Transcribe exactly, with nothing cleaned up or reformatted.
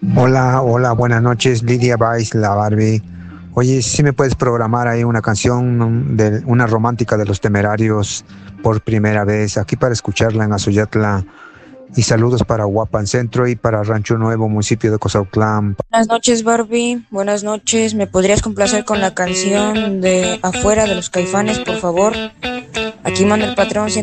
Hola, hola, buenas noches, Lidia Vice, la Barbie. Oye, si me puedes programar ahí una canción um, de una romántica de Los Temerarios por primera vez, aquí para escucharla en Azoyatla. Y saludos para Huapan Centro y para Rancho Nuevo, municipio de Cozautlán. Buenas noches, Barbie. Buenas noches. ¿Me podrías complacer con la canción de Afuera de los Caifanes, por favor? Aquí manda el patrón.